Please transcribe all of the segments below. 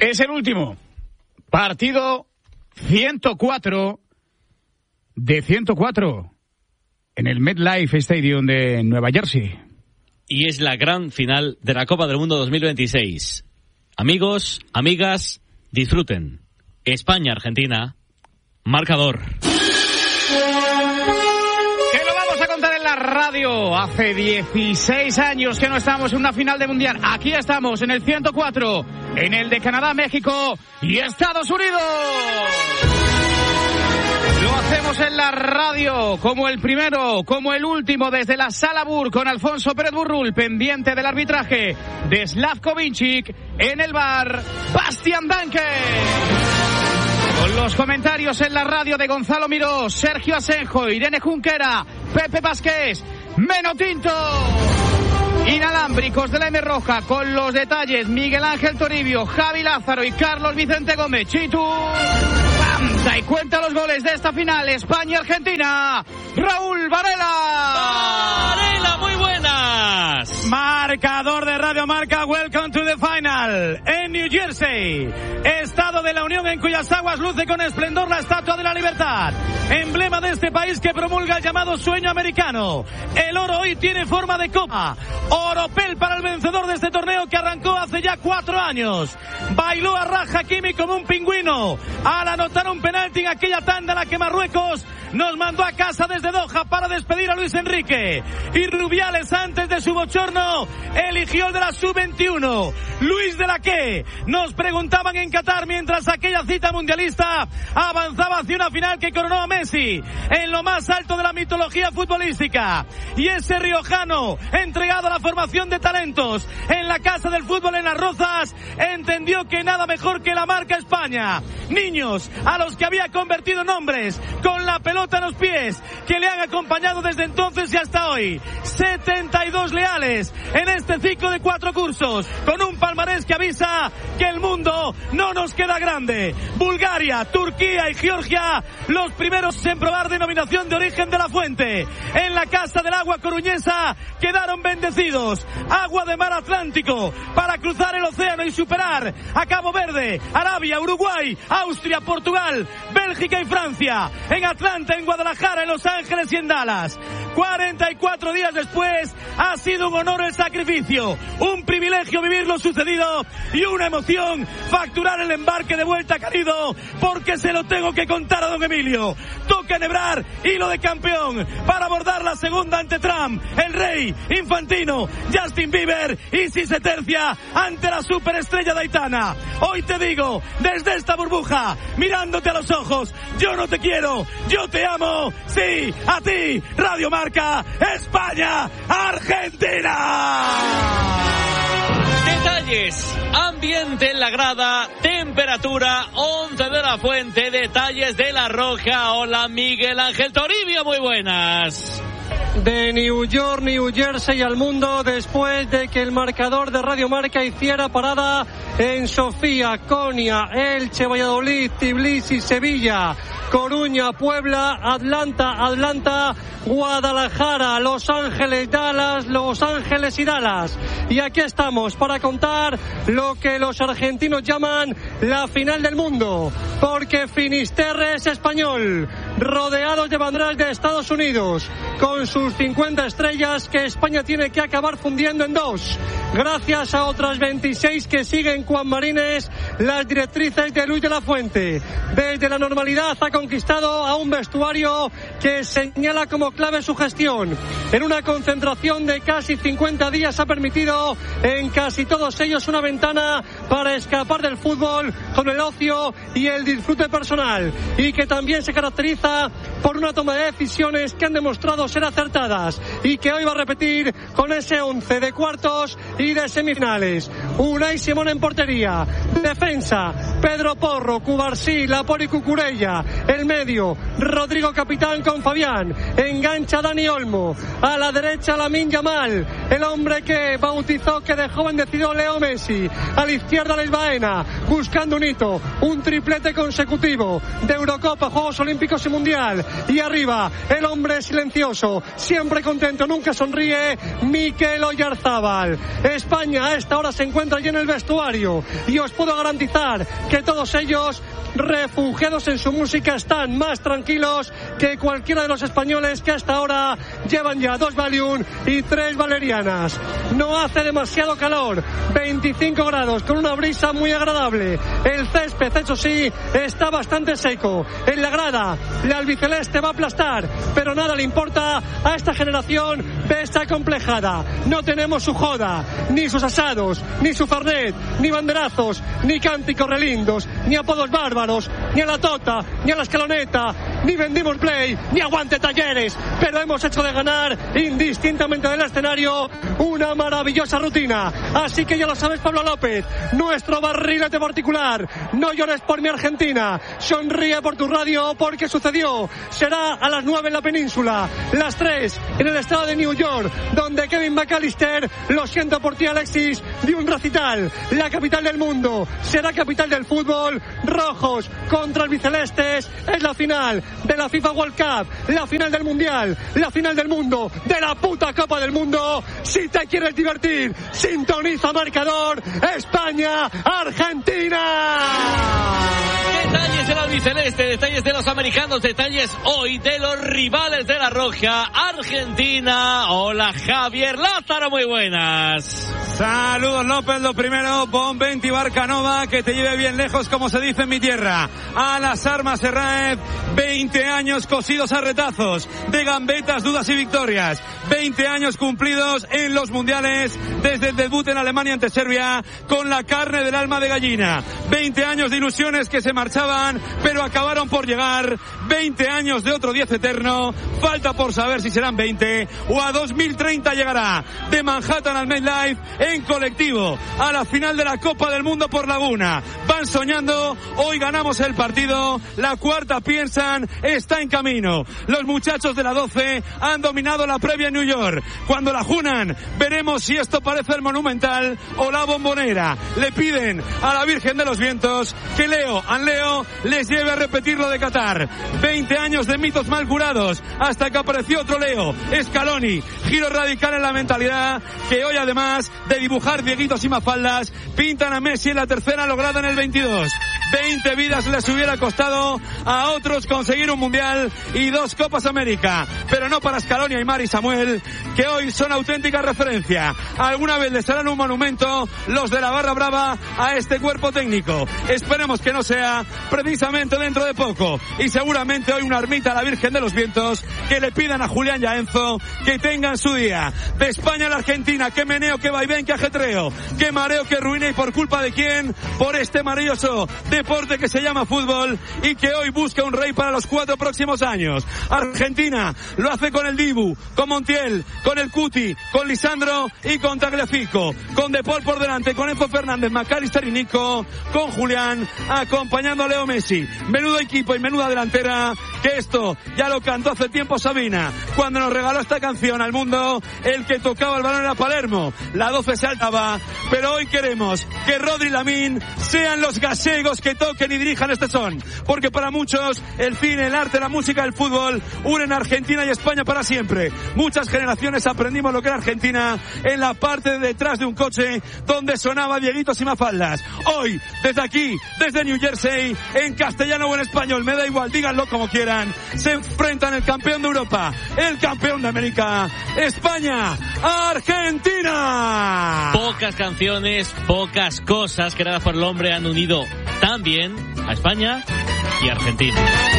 Es el último partido 104 de 104 en el MetLife Stadium de Nueva Jersey. Y es la gran final de la Copa del Mundo 2026. Amigos, amigas, disfruten. España-Argentina, marcador. La radio, hace 16 años que no estamos en una final de mundial. Aquí estamos en el 104, en el de Canadá, México y Estados Unidos. Lo hacemos en la radio, como el primero, como el último, desde la Sala Bur, con Alfonso Pérez Burrul, pendiente del arbitraje de Slavko Vincic, en el bar Bastian Danke. Con los comentarios en la radio de Gonzalo Miró, Sergio Asenjo, Irene Junquera, Pepe Vázquez, Meno Tinto. Inalámbricos de la M Roja, con los detalles Miguel Ángel Toribio, Javi Lázaro y Carlos Vicente Gómez. Chitu canta y cuenta los goles de esta final, España-Argentina, Raúl Varela. Varela, muy buenas. Marcador de Radio Marca, welcome to the final. En New Jersey, Estado de la Unión, en cuyas aguas luce con esplendor la Estatua de la Libertad, emblema de este país que promulga el llamado sueño americano. El oro hoy tiene forma de copa. Oropel para el vencedor de este torneo, que arrancó hace ya 4 años. Bailó a Raj Hakimi como un pingüino al anotar un penalti en aquella tanda en la que Marruecos nos mandó a casa desde Doha para despedir a Luis Enrique. Y Rubiales, antes de su bochorno, eligió el de la sub-21. Luis de la que nos preguntaban en Qatar, mientras aquella cita mundialista avanzaba hacia una final que coronó a Messi en lo más alto de la mitología futbolística. Y ese riojano, entregado a la formación de talentos en la Casa del Fútbol en Las Rozas, entendió que nada mejor que la marca España. Niños a los que había convertido en hombres, con la pelota en los pies, que le han acompañado desde entonces y hasta hoy. 72 leales en este ciclo de 4 cursos, con un palmarés que avisa que el mundo no nos queda grande. Bulgaria, Turquía y Georgia, los primeros en probar denominación de origen de la fuente. En la Casa del Agua coruñesa quedaron bendecidos. Agua de mar Atlántico para cruzar el océano y superar a Cabo Verde, Arabia, Uruguay, Austria, Portugal, Bélgica y Francia. En Atlanta, en Guadalajara, en Los Ángeles y en Dallas. 44 días después, ha sido un honor el sacrificio, un privilegio vivir lo sucedido y una emoción facturar el embarque de vuelta a Canido, porque se lo tengo que contar a don Emilio. Toca enhebrar hilo de campeón para abordar la segunda ante Trump, el rey, Infantino, Justin Bieber y si se tercia ante la superestrella de Aitana. Hoy te digo, desde esta burbuja, mirándote a los ojos, yo no te quiero, yo te amo, sí, a ti, Radio Marca, España, Argentina. Detalles, ambiente en la grada, temperatura, 11 de la Fuente, detalles de La Roja. Hola, Miguel Ángel Toribio, muy buenas. De New York, New Jersey al mundo, después de que el marcador de Radio Marca hiciera parada en Sofía, Konya, Elche, Valladolid, Tbilisi, Sevilla, Coruña, Puebla, Atlanta, Guadalajara, Los Ángeles, Dallas, Los Ángeles y Dallas. Y aquí estamos para contar lo que los argentinos llaman la final del mundo, porque Finisterre es español, rodeados de banderas de Estados Unidos, con sus 50 estrellas que España tiene que acabar fundiendo en 2, gracias a otras 26 que siguen cuan marines las directrices de Luis de la Fuente. Desde la normalidad ha conquistado a un vestuario que señala como clave su gestión. En una concentración de casi 50 días ha permitido en casi todos ellos una ventana para escapar del fútbol con el ocio y el disfrute personal, y que también se caracteriza por una toma de decisiones que han demostrado ser acertadas y que hoy va a repetir con ese 11 de cuartos y de semifinales. Unai Simón en portería, defensa Pedro Porro, Cubarsí, Lapori, Cucurella. El medio, Rodrigo Capitán con Fabián. Engancha Dani Olmo. A la derecha, Lamine Yamal, el hombre que bautizó, que de joven decidió Leo Messi. A la izquierda, Alex Baena, buscando un hito, un triplete consecutivo de Eurocopa, Juegos Olímpicos y Mundial. Y arriba, el hombre silencioso, siempre contento, nunca sonríe, Mikel Oyarzábal. España a esta hora se encuentra allí en el vestuario y os puedo garantizar que todos ellos, refugiados en su música, están más tranquilos que cualquiera de los españoles que hasta ahora llevan ya 2 Valium y 3 valerianas. No hace demasiado calor, 25 grados con una brisa muy agradable. El césped, eso sí, está bastante seco. En la grada, la albiceleste va a aplastar, pero nada le importa a esta generación desacomplejada. No tenemos su joda, ni sus asados, ni su farnet, ni banderazos, ni cánticos relindos, ni apodos bárbaros, ni a la tota, ni a la escaloneta, ni vendimos play, ni aguante Talleres, pero hemos hecho de ganar indistintamente del escenario una maravillosa rutina. Así que ya lo sabes, Pablo López, nuestro barrilete particular. No llores por mi Argentina, sonríe por tu radio, porque sucedió. Será a las 9 en la península, las 3 en el estado de New York, donde Kevin McAllister, lo siento por ti Alexis, dio un recital. La capital del mundo será capital del fútbol. Rojos contra albicelestes, es la final de la FIFA World Cup, la final del Mundial, la final del mundo, de la puta Copa del Mundo. Si te quieres divertir, sintoniza marcador España-Argentina. Detalles del albiceleste, detalles de los americanos, detalles hoy de los rivales de la Roja, Argentina. Hola Javier Lázaro, muy buenas. Saludos López, lo primero, Bonventi Barcanova, que te lleve bien lejos, como se dice en mi tierra. A las armas Herráez, 20 años cosidos a retazos, de gambetas, dudas y victorias. 20 años cumplidos en los mundiales, desde el debut en Alemania ante Serbia, con la carne del alma de gallina. 20 años de ilusiones que se marchaban, pero acabaron por llegar. 20 años de otro 10 eterno, falta por saber si serán 20 o a 2030 llegará. De Manhattan al MetLife, en colectivo, a la final de la Copa del Mundo por Laguna. Van soñando, hoy ganamos el partido, la cuarta piensan, está en camino. Los muchachos de la 12 han dominado la previa en New York. Cuando la junan, veremos si esto parece el Monumental o la Bombonera. Le piden a la Virgen de los Vientos que Leo les lleve a repetir lo de Qatar. 20 años de mitos mal curados, hasta que apareció otro Leo, Scaloni. Giro radical en la mentalidad, que hoy además de dibujar dieguitos y mafaldas, pintan a Messi en la tercera lograda en el 22. 20 vidas les hubiera costado a otros conseguir un Mundial y 2 Copas América, pero no para Scaloni, Aimar y Samuel, que hoy son auténtica referencia. Alguna vez les harán un monumento los de la barra brava a este cuerpo técnico. Esperemos que no sea precisamente dentro de poco, y seguramente hoy una ermita a la Virgen de los Vientos, que le pidan a Julián y a Enzo que tengan su día. De España a la Argentina, qué meneo, qué vaivén, qué ajetreo, qué mareo, qué ruina, y por culpa de quién, por este maravilloso deporte que se llama fútbol y que hoy busca un rey para los 4 próximos años. Argentina lo hace con el Dibu, con Montiel, con el Cuti, con Lisandro y con Tagliafico, con De Paul por delante, con Enzo Fernández, McAllister y Nico, con Julián acompañando a Leo Messi. Menudo equipo y menuda delantera, que esto ya lo cantó hace tiempo Sabina cuando nos regaló esta canción al mundo. El que tocaba el balón era Palermo, la 12 se altaba, pero hoy queremos que Rodri y Lamine sean los gallegos que toquen y dirijan este son, porque para muchos el cine, el arte, la música, el fútbol unen a Argentina y España para siempre. Muchas generaciones aprendimos lo que era Argentina en la parte de detrás de un coche donde sonaba dieguitos y mafaldas. Hoy, desde aquí, desde New Jersey, en castellano o en español, me da igual, díganlo como quieran, se enfrentan el campeón de Europa, el campeón de América, España, Argentina. Pocas canciones, pocas cosas creadas por el hombre han unido tan bien a España y Argentina.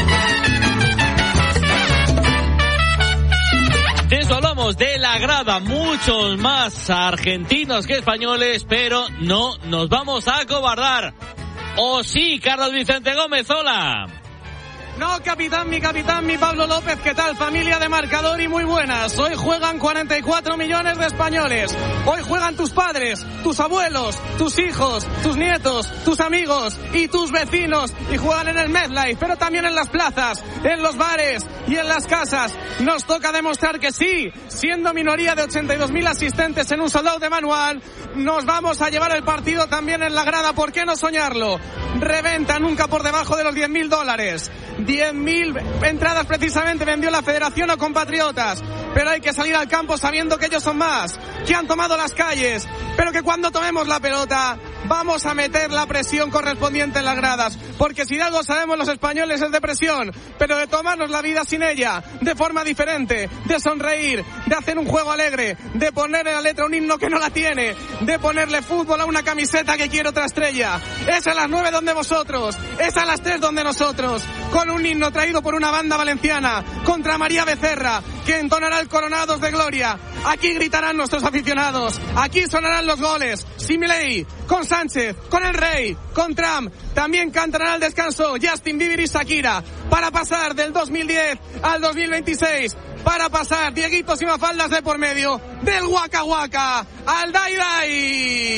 De eso hablamos, de la grada, muchos más argentinos que españoles, pero no nos vamos a acobardar. ¿O sí, Carlos Vicente Gómez? Hola. No, capitán, mi Pablo López, ¿qué tal? Familia de Marcador y muy buenas. Hoy juegan 44 millones de españoles. Hoy juegan tus padres, tus abuelos, tus hijos, tus nietos, tus amigos y tus vecinos. Y juegan en el MetLife, pero también en las plazas, en los bares y en las casas. Nos toca demostrar que sí, siendo minoría de 82.000 asistentes en un sold out de manual, nos vamos a llevar el partido también en la grada. ¿Por qué no soñarlo? Reventa nunca por debajo de los $10.000. 10.000 entradas precisamente vendió la Federación a compatriotas, pero hay que salir al campo sabiendo que ellos son más, que han tomado las calles, pero que cuando tomemos la pelota vamos a meter la presión correspondiente en las gradas, porque si de algo sabemos los españoles es de presión, pero de tomarnos la vida sin ella, de forma diferente, de sonreír, de hacer un juego alegre, de poner en la letra un himno que no la tiene, de ponerle fútbol a una camiseta que quiere otra estrella. Es a las 9 donde vosotros, es a las 3 donde nosotros, con un himno traído por una banda valenciana contra María Becerra, que entonará el Coronados de Gloria. Aquí gritarán nuestros aficionados, aquí sonarán los goles. Similei, con Sánchez, con el Rey, con Trump. También cantarán al descanso Justin Bieber y Shakira, para pasar del 2010 al 2026, para pasar Dieguitos y Mafaldas de por medio, del Waka Waka al Dai Dai.